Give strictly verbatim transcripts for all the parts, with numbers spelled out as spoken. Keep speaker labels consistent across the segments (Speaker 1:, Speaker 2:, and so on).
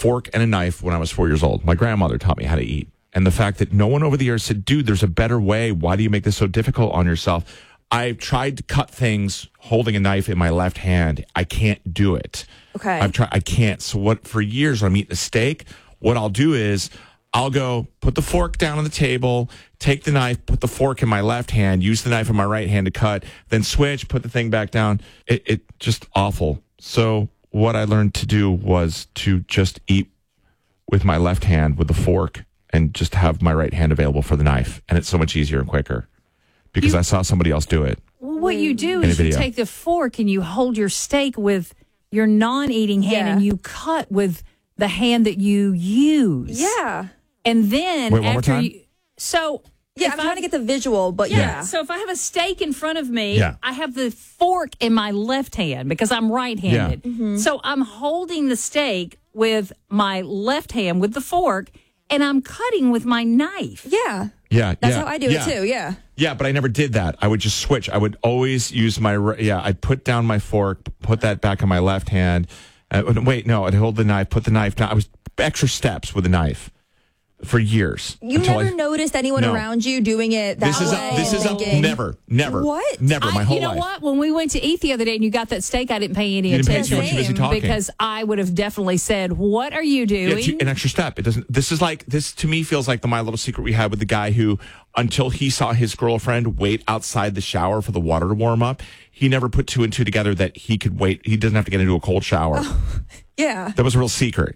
Speaker 1: fork and a knife when I was four years old. My grandmother taught me how to eat. And the fact that no one over the years said, dude, there's a better way. Why do you make this so difficult on yourself? I've tried to cut things holding a knife in my left hand. I can't do it.
Speaker 2: Okay.
Speaker 1: I've tried. I can't. So what? For years, when I'm eating a steak, what I'll do is I'll go put the fork down on the table, take the knife, put the fork in my left hand, use the knife in my right hand to cut, then switch, put the thing back down. It, it just awful. So what I learned to do was to just eat with my left hand with the fork and just have my right hand available for the knife. And it's so much easier and quicker because
Speaker 3: You-
Speaker 1: I saw somebody else do it.
Speaker 3: Well, what you do
Speaker 1: In a
Speaker 3: is you
Speaker 1: video.
Speaker 3: take the fork and you hold your steak with your non-eating hand
Speaker 2: Yeah.
Speaker 3: and you cut with the hand that you use.
Speaker 2: Yeah.
Speaker 3: And then
Speaker 1: Wait, one more
Speaker 3: after
Speaker 1: time?
Speaker 3: you... So...
Speaker 2: Yeah,
Speaker 3: if
Speaker 2: I'm
Speaker 3: I-
Speaker 2: trying to get the visual, but
Speaker 3: Yeah.
Speaker 2: yeah.
Speaker 3: So if I have a steak in front of me,
Speaker 1: Yeah.
Speaker 3: I have the fork in my left hand because I'm right-handed.
Speaker 1: Yeah.
Speaker 2: Mm-hmm.
Speaker 3: So I'm holding the steak with my left hand with the fork, and I'm cutting with my knife.
Speaker 2: Yeah.
Speaker 1: Yeah.
Speaker 2: That's
Speaker 1: yeah,
Speaker 2: how I do
Speaker 1: yeah.
Speaker 2: it too. Yeah.
Speaker 1: Yeah, but I never did that. I would just switch. I would always use my, ri- yeah, I'd put down my fork, put that back in my left hand. Uh, wait, no, I'd hold the knife, put the knife down. I was extra steps with the knife for years.
Speaker 2: You
Speaker 1: until
Speaker 2: never
Speaker 1: I,
Speaker 2: noticed anyone
Speaker 1: No.
Speaker 2: around you doing it that
Speaker 1: This is,
Speaker 2: way?
Speaker 1: a, this
Speaker 2: and
Speaker 1: is a,
Speaker 2: thinking,
Speaker 1: never, never.
Speaker 2: What?
Speaker 1: Never, my
Speaker 3: I-
Speaker 1: whole
Speaker 3: you know
Speaker 1: life.
Speaker 3: what? When we went to eat the other day and you got that steak, I didn't pay any
Speaker 1: You didn't pay
Speaker 3: attention
Speaker 1: too much, you were busy talking.
Speaker 3: because I would have definitely said, "What are you
Speaker 1: Yeah,
Speaker 3: doing?"
Speaker 1: it's an extra step. It doesn't. This is like this to me feels like the My Little Secret we had with the guy who, until he saw his girlfriend wait outside the shower for the water to warm up, he never put two and two together that he could wait. He doesn't have to get into a cold shower.
Speaker 2: Yeah.
Speaker 1: That was a real secret.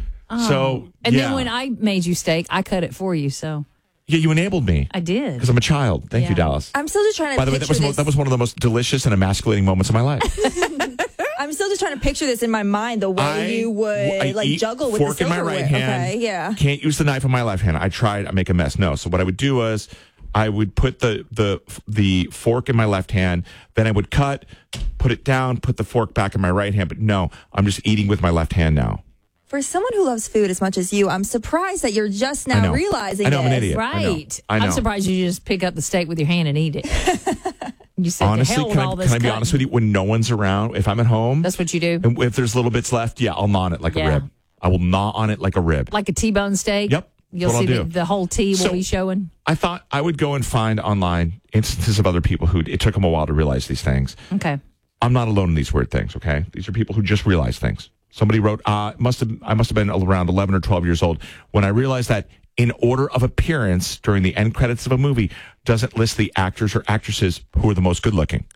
Speaker 1: So
Speaker 3: and
Speaker 1: yeah.
Speaker 3: then when I made you steak, I cut it for you. So
Speaker 1: yeah, you enabled me
Speaker 3: I did.
Speaker 1: because I'm a child. Thank you,
Speaker 3: Yeah.
Speaker 1: Dallas.
Speaker 2: I'm still just trying to
Speaker 1: By the way,
Speaker 2: picture
Speaker 1: that was mo-
Speaker 2: this.
Speaker 1: that was one of the most delicious and emasculating moments of my life.
Speaker 2: I'm still just trying to picture this in my mind, the way
Speaker 1: I-
Speaker 2: you would
Speaker 1: I
Speaker 2: like
Speaker 1: eat
Speaker 2: juggle with
Speaker 1: fork
Speaker 2: the
Speaker 1: in my
Speaker 2: silverware.
Speaker 1: right hand.
Speaker 2: Okay, yeah.
Speaker 1: Can't use the knife in my left hand. I tried. I make a mess. No. So what I would do was I would put the the the fork in my left hand. Then I would cut, put it down, put the fork back in my right hand. But no, I'm just eating with my left hand now.
Speaker 2: For someone who loves food as much as you, I'm surprised that you're just
Speaker 1: I
Speaker 2: now
Speaker 1: know.
Speaker 2: realizing
Speaker 1: I know, I'm an
Speaker 2: this.
Speaker 1: idiot. I know.
Speaker 3: Right.
Speaker 1: I know.
Speaker 3: I'm surprised you just pick up the steak with your hand and eat it. You said,
Speaker 1: Honestly,
Speaker 3: "To hell with
Speaker 1: can
Speaker 3: all
Speaker 1: I,
Speaker 3: this
Speaker 1: can I be
Speaker 3: cutting."
Speaker 1: honest with you? When no one's around, if I'm at home,
Speaker 3: That's what you do?
Speaker 1: and if there's little bits left, yeah, I'll gnaw on it like
Speaker 3: Yeah.
Speaker 1: a rib. I will gnaw on it like a rib.
Speaker 3: Like a T-bone steak?
Speaker 1: Yep.
Speaker 3: You'll
Speaker 1: That's what
Speaker 3: see
Speaker 1: I'll
Speaker 3: the,
Speaker 1: do.
Speaker 3: the whole T will
Speaker 1: So-
Speaker 3: be showing.
Speaker 1: I thought I would go and find online instances of other people who it took them a while to realize these things.
Speaker 3: Okay.
Speaker 1: I'm not alone in these weird things, okay? These are people who just realize things. Somebody wrote, uh, must have, I must have been around eleven or twelve years old when I realized that in order of appearance during the end credits of a movie doesn't list the actors or actresses who are the most good looking.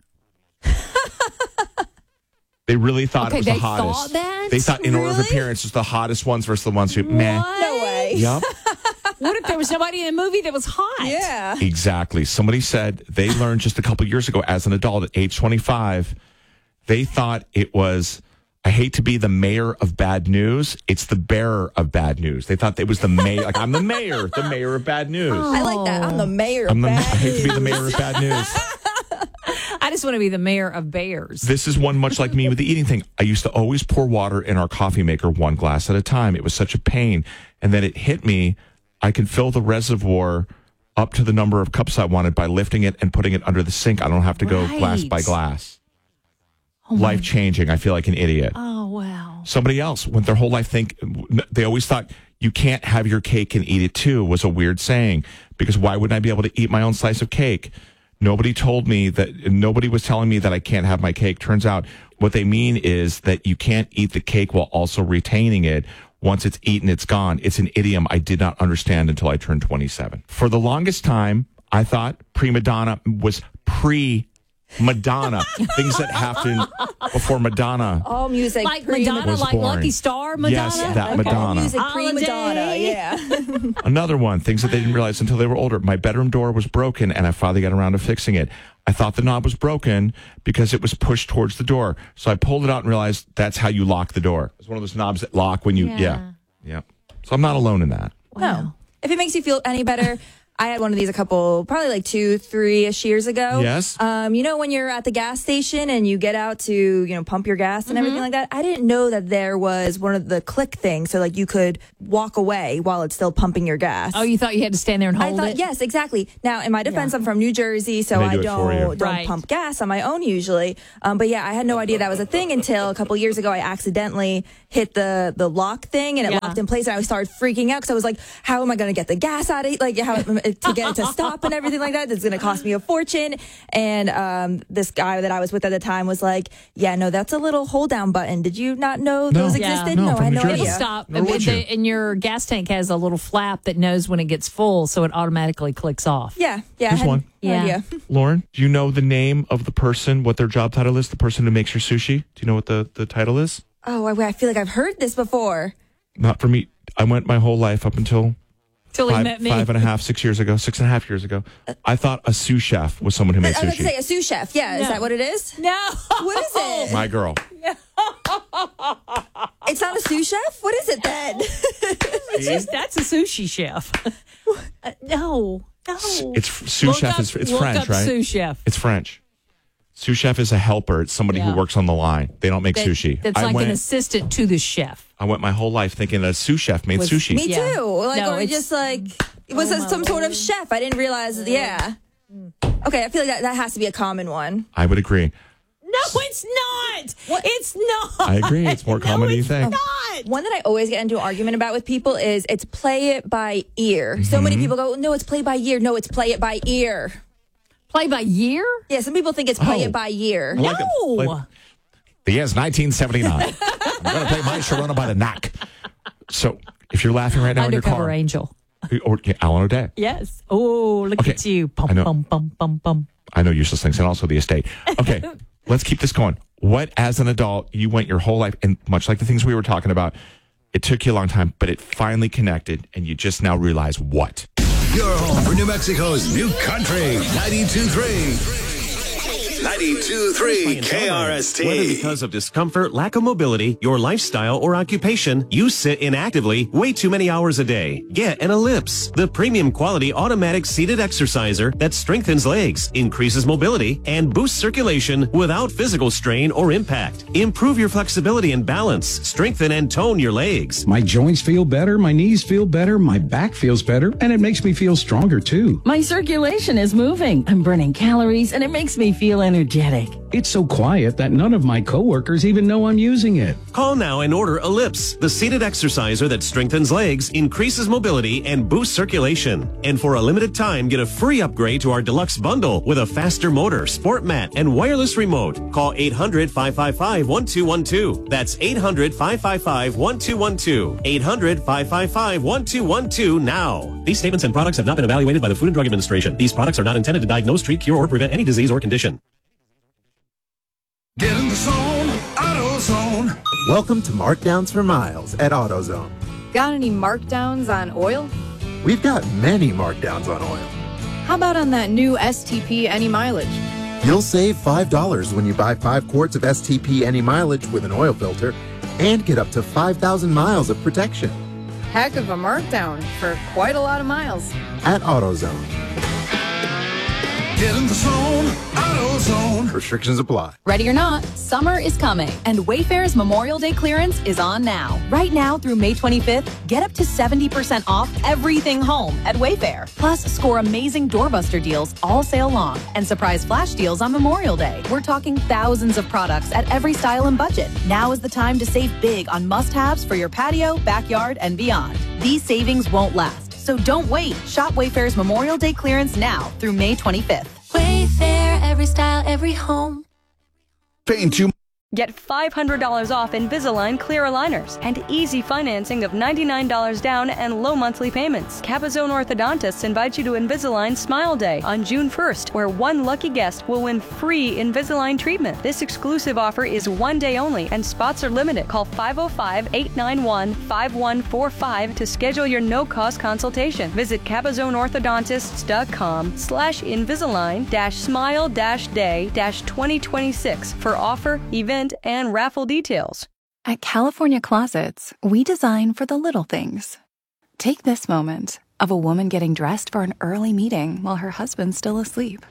Speaker 1: They really thought
Speaker 3: Okay,
Speaker 1: it was
Speaker 3: they
Speaker 1: the hottest.
Speaker 3: thought that?
Speaker 1: They thought in order of
Speaker 2: Really?
Speaker 1: appearance, it's the hottest ones versus the ones who, meh.
Speaker 2: No way.
Speaker 1: Yep.
Speaker 3: What if there was nobody in the movie that was hot?
Speaker 2: Yeah.
Speaker 1: Exactly. Somebody said they learned just a couple years ago as an adult at age twenty-five, they thought it was, I hate to be the mayor of bad news. It's the bearer of bad news. They thought it was the mayor. Like, I'm the mayor, the mayor of bad news.
Speaker 2: I like that. I'm the mayor of
Speaker 1: I'm the, I
Speaker 2: bad
Speaker 1: hate to be the
Speaker 2: news.
Speaker 1: mayor of bad news.
Speaker 3: I just want to be the mayor of bears.
Speaker 1: This is one much like me with the eating thing. I used to always pour water in our coffee maker one glass at a time. It was such a pain. And then it hit me. I can fill the reservoir up to the number of cups I wanted by lifting it and putting it under the sink. I don't have to go
Speaker 3: Right.
Speaker 1: glass by glass. Life changing. I feel like an idiot.
Speaker 3: Oh, wow.
Speaker 1: Somebody else went their whole life think they always thought you can't have your cake and eat it too was a weird saying because why wouldn't I be able to eat my own slice of cake? Nobody told me that, nobody was telling me that I can't have my cake. Turns out what they mean is that you can't eat the cake while also retaining it. Once it's eaten, it's gone. It's an idiom I did not understand until I turned twenty-seven. For the longest time, I thought prima donna was pre Madonna. Things that happened before Madonna.
Speaker 2: All music.
Speaker 3: Like
Speaker 2: pre-
Speaker 3: Madonna,
Speaker 1: was
Speaker 3: like
Speaker 1: born.
Speaker 3: Lucky Star Madonna?
Speaker 1: Yes, that
Speaker 2: Okay,
Speaker 1: Madonna.
Speaker 2: All music pre-Madonna.
Speaker 3: Holiday.
Speaker 2: Yeah.
Speaker 1: Another one, things that they didn't realize until they were older. My bedroom door was broken, and I finally got around to fixing it. I thought the knob was broken because it was pushed towards the door. So I pulled it out and realized that's how you lock the door. It's one of those knobs that lock when you, yeah.
Speaker 3: Yeah.
Speaker 1: Yeah. So I'm not alone in that.
Speaker 2: No. If it makes you feel any better, I had one of these a couple, probably like two, three-ish years ago.
Speaker 1: Yes.
Speaker 2: Um, you know, when you're at the gas station and you get out to, you know, pump your gas and everything like that, I didn't know that there was one of the click things. So, like, you could walk away while it's still pumping your gas.
Speaker 3: Oh, you thought you had to stand there and
Speaker 2: I
Speaker 3: hold
Speaker 2: thought,
Speaker 3: it?
Speaker 2: yes, exactly. Now, in my defense, I'm from New Jersey, so
Speaker 1: And they do
Speaker 2: I
Speaker 1: it for you.
Speaker 2: don't, don't
Speaker 3: Right.
Speaker 2: pump gas on my own usually. Um, but yeah, I had no idea that was a thing until a couple years ago. I accidentally hit the, the lock thing and it
Speaker 3: Yeah.
Speaker 2: locked in place. And I started freaking out because I was like, how am I going to get the gas out of it? Like, how to get it to stop and everything like that. It's going to cost me a fortune. And um, this guy that I was with at the time was like, yeah, no, that's a little hold down button. Did you not know
Speaker 1: No.
Speaker 2: those
Speaker 3: Yeah.
Speaker 2: existed?
Speaker 1: No,
Speaker 2: No,
Speaker 1: from
Speaker 2: I had
Speaker 1: New
Speaker 2: no
Speaker 1: Jersey.
Speaker 3: It'll
Speaker 2: idea.
Speaker 3: stop.
Speaker 1: Nor
Speaker 3: And,
Speaker 1: would
Speaker 3: the-
Speaker 1: you.
Speaker 3: and your gas tank has a little flap that knows when it gets full, so it automatically clicks off.
Speaker 2: Yeah, yeah. I
Speaker 1: Here's
Speaker 2: had
Speaker 1: one.
Speaker 2: no
Speaker 3: Yeah.
Speaker 2: idea.
Speaker 1: Lauren, do you know the name of the person, what their job title is? The person who makes your sushi? Do you know what the, the title is?
Speaker 2: Oh, I, I feel like I've heard this before.
Speaker 1: Not for me. I went my whole life up until
Speaker 3: Till he
Speaker 1: five,
Speaker 3: met me.
Speaker 1: five and a half, six years ago, six and a half years ago. I thought a sous chef was someone who made
Speaker 2: I was
Speaker 1: sushi.
Speaker 2: going to say a sous chef. Yeah, is
Speaker 3: No.
Speaker 2: that what it is?
Speaker 3: No.
Speaker 2: What is it?
Speaker 1: My girl.
Speaker 2: It's not a sous chef? What is it then?
Speaker 3: It's just, that's a sushi chef. Uh, no. No.
Speaker 1: It's sous
Speaker 3: Look
Speaker 1: chef
Speaker 3: up-
Speaker 1: is it's
Speaker 3: look
Speaker 1: French,
Speaker 3: up
Speaker 1: right?
Speaker 3: Sous chef.
Speaker 1: It's French. Sous chef is a helper. It's somebody
Speaker 3: Yeah.
Speaker 1: who works on the line. They don't make
Speaker 3: That-
Speaker 1: sushi.
Speaker 3: That's
Speaker 1: I
Speaker 3: like
Speaker 1: went,
Speaker 3: an assistant to the chef.
Speaker 1: I went my whole life thinking a sous chef made
Speaker 3: Was-
Speaker 1: sushi.
Speaker 2: Me
Speaker 3: Yeah.
Speaker 2: too. Like,
Speaker 3: No,
Speaker 2: or
Speaker 3: it's-
Speaker 2: just like, it was
Speaker 3: Oh
Speaker 2: a,
Speaker 3: my
Speaker 2: some sort of
Speaker 3: Lord.
Speaker 2: chef. I didn't realize, yeah. Okay, I feel like that, that has to be a common one.
Speaker 1: I would agree.
Speaker 3: No, it's not. It's not.
Speaker 1: I agree. It's more common
Speaker 3: no,
Speaker 1: than you
Speaker 3: it's
Speaker 1: think.
Speaker 3: Not.
Speaker 2: One that I always get into an argument about with people is it's play it by ear. So many people go, no, it's play by ear. No, it's play it by ear.
Speaker 3: Play by year?
Speaker 2: Yeah, some people think it's play
Speaker 1: Oh.
Speaker 2: it by ear.
Speaker 1: I like it.
Speaker 3: No.
Speaker 1: Like- the year's nineteen seventy-nine. I'm going to play my Sharona by the neck. So if you're laughing right now in your
Speaker 3: Undercover
Speaker 1: car,
Speaker 3: Angel.
Speaker 1: or yeah, Alan O'Day.
Speaker 3: Yes. Oh, look
Speaker 1: Okay.
Speaker 3: at you. Bum,
Speaker 1: I know.
Speaker 3: bum, bum, bum, bum.
Speaker 1: I know useless things, and also the estate. Okay, let's keep this going. What, as an adult, you went your whole life, and much like the things we were talking about, it took you a long time, but it finally connected, and you just now realize what?
Speaker 4: Your home for New Mexico's new country, ninety-two point three. ninety-two point three K R S T.
Speaker 5: Whether because of discomfort, lack of mobility, your lifestyle, or occupation, you sit inactively way too many hours a day. Get an Ellipse, the premium quality automatic seated exerciser that strengthens legs, increases mobility, and boosts circulation without physical strain or impact. Improve your flexibility and balance, strengthen and tone your legs.
Speaker 6: My joints feel better, my knees feel better, my back feels better, and it makes me feel stronger too.
Speaker 7: My circulation is moving. I'm burning calories, and it makes me feel energetic.
Speaker 6: It's so quiet that none of my coworkers even know I'm using it.
Speaker 5: Call now and order Ellipse, the seated exerciser that strengthens legs, increases mobility, and boosts circulation. And for a limited time, get a free upgrade to our deluxe bundle with a faster motor, sport mat, and wireless remote. Call eight hundred, five five five, one two one two. That's eight hundred, five five five, one two one two. eight hundred, five five five, one two one two now. These statements and products have not been evaluated by the Food and Drug Administration. These products are not intended to diagnose, treat, cure, or prevent any disease or condition.
Speaker 4: Get in the zone, AutoZone.
Speaker 8: Welcome to Markdowns for Miles at AutoZone.
Speaker 9: Got any markdowns on oil?
Speaker 8: We've got many markdowns on oil.
Speaker 9: How about on that new S T P Any Mileage?
Speaker 8: You'll save five dollars when you buy five quarts of S T P Any Mileage with an oil filter and get up to five thousand miles of protection
Speaker 9: Heck of a markdown for quite a lot of miles.
Speaker 8: at AutoZone.
Speaker 4: Get in the zone, AutoZone.
Speaker 8: Restrictions apply.
Speaker 10: Ready or not, summer is coming, and Wayfair's Memorial Day clearance is on now. Right now through May twenty-fifth, get up to seventy percent off everything home at Wayfair. Plus, score amazing doorbuster deals all sale long and surprise flash deals on Memorial Day. We're talking thousands of products at every style and budget. Now is the time to save big on must-haves for your patio, backyard, and beyond. These savings won't last, so don't wait. Shop Wayfair's Memorial Day clearance now through May twenty-fifth.
Speaker 11: Wayfair, every style, every home.
Speaker 4: Paying too
Speaker 12: Get five hundred dollars off Invisalign clear aligners and easy financing of ninety-nine dollars down and low monthly payments. Capizone Orthodontists invite you to Invisalign Smile Day on June first, where one lucky guest will win free Invisalign treatment. This exclusive offer is one day only and spots are limited. Call five oh five, eight nine one, five one four five to schedule your no-cost consultation. Visit capizoneorthodontists.com slash Invisalign dash smile dash day dash twenty twenty-six for offer, event, and raffle details.
Speaker 13: At California Closets, we design for the little things. Take this moment. of a woman getting dressed for an early meeting while her husband's still asleep.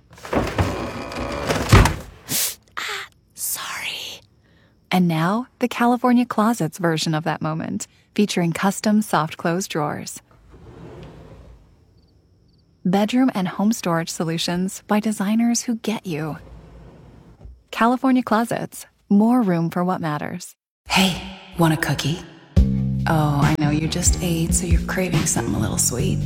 Speaker 13: Ah, sorry. And now, the California Closets version of that moment, featuring custom soft close drawers. Bedroom and home storage solutions by designers who get you. California Closets. More room for what matters.
Speaker 14: Hey, want a cookie? Oh, I know you just ate, so you're craving something a little sweet.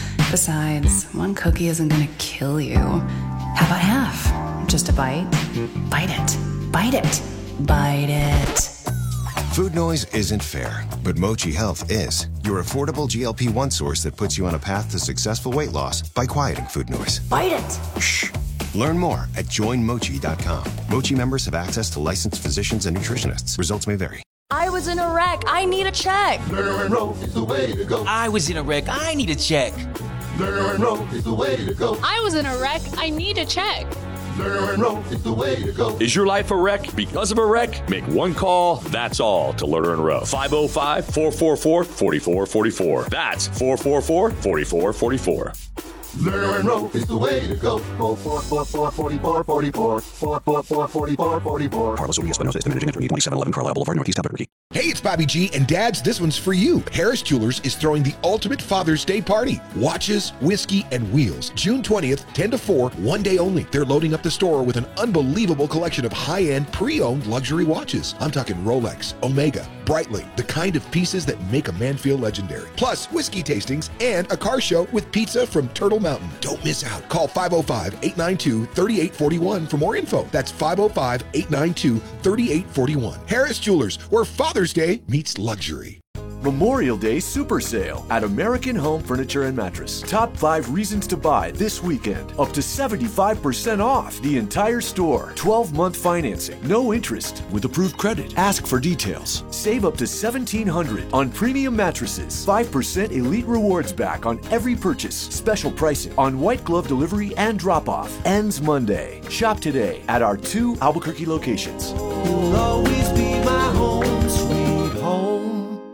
Speaker 14: Besides, one cookie isn't gonna kill you. How about half? Just a bite? Bite it. Bite it. Bite it.
Speaker 15: Food noise isn't fair, but Mochi Health is. Your affordable G L P one source that puts you on a path to successful weight loss by quieting food noise.
Speaker 14: Bite it!
Speaker 15: Shh! Learn more at join mochi dot com. Mochi members have access to licensed physicians and nutritionists. Results may vary.
Speaker 16: I was in a wreck. I need a check.
Speaker 17: Learn and roll is the way to go.
Speaker 18: I was in a wreck. I need a check.
Speaker 17: Learn and roll is the way to go.
Speaker 19: I was in a wreck. I need a check.
Speaker 17: Learn and roll is the way to go.
Speaker 20: Is your life a wreck because of a wreck? Make one call, that's all, to Lerner and Rowe. five oh five, four four four, four four four four. That's four four four, four four four four.
Speaker 17: Learn and roll is the way to go. four four four, four four four, four four. four four four, four four four four.
Speaker 21: Carlos Soria Espinosa, estimated agent, twenty-seven eleven Carlisle Boulevard, Northeast Albuquerque.
Speaker 22: Hey, it's Bobby G, and dads, this one's for you. Harris Jewelers is throwing the ultimate Father's Day party. Watches, whiskey, and wheels. June twentieth, ten to four, one day only. They're loading up the store with an unbelievable collection of high-end, pre-owned luxury watches. I'm talking Rolex, Omega, Breitling, the kind of pieces that make a man feel legendary. Plus, whiskey tastings and a car show with pizza from Turtle Mountain. Don't miss out. Call five oh five, eight nine two, three eight four one for more info. That's five oh five, eight nine two, three eight four one. Harris Jewelers, where Father's Day meets luxury.
Speaker 23: Memorial Day Super Sale at American Home Furniture and Mattress. Top five reasons to buy this weekend. Up to seventy-five percent off the entire store. twelve month financing. No interest with approved credit. Ask for details. Save up to seventeen hundred dollars on premium mattresses. five percent Elite Rewards back on every purchase. Special pricing on white glove delivery and drop off. Ends Monday. Shop today at our two Albuquerque locations.
Speaker 24: You'll always be my home, sweet home.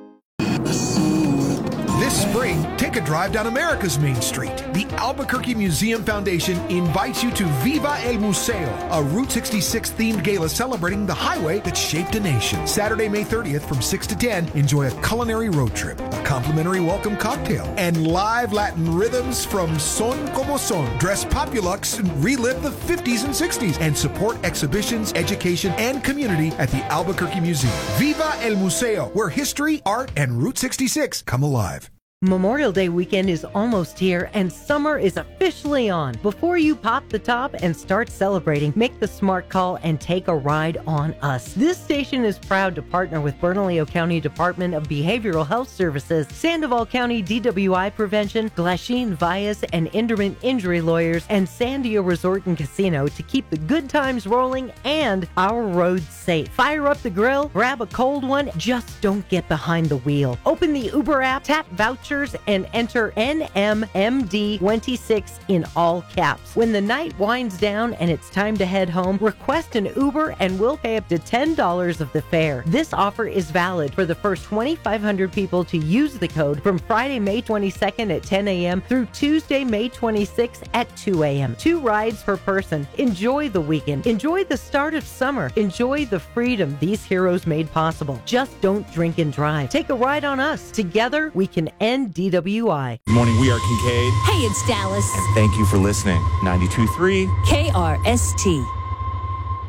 Speaker 22: This spring, take a drive down America's Main Street. The Albuquerque Museum Foundation invites you to Viva el Museo, a Route sixty-six themed gala celebrating the highway that shaped a nation. Saturday, May thirtieth from six to ten, enjoy a culinary road trip, a complimentary welcome cocktail, and live Latin rhythms from Son Como Son. Dress Populux and relive the fifties and sixties and support exhibitions, education, and community at the Albuquerque Museum. Viva el Museo, where history, art, and Route sixty-six come alive.
Speaker 25: Memorial Day weekend is almost here and summer is officially on. Before you pop the top and start celebrating, make the smart call and take a ride on us. This station is proud to partner with Bernalillo County Department of Behavioral Health Services, Sandoval County D W I Prevention, Glasheen Vias and Inderman Injury Lawyers, and Sandio Resort and Casino to keep the good times rolling and our roads safe. Fire up the grill, grab a cold one, just don't get behind the wheel. Open the Uber app, tap vouchers, and enter N M M D twenty-six in all caps. When the night winds down and it's time to head home, request an Uber and we'll pay up to ten dollars of the fare. This offer is valid for the first twenty-five hundred people to use the code from Friday, May twenty-second at ten a.m. through Tuesday, May twenty-sixth at two a.m. Two rides per person. Enjoy the weekend. Enjoy the start of summer. Enjoy the freedom these heroes made possible. Just don't drink and drive. Take a ride on us. Together, we can end D W I.
Speaker 1: Good morning, we are Kincaid.
Speaker 26: Hey, it's Dallas.
Speaker 1: And thank you for listening. ninety-two point three
Speaker 26: K R S T.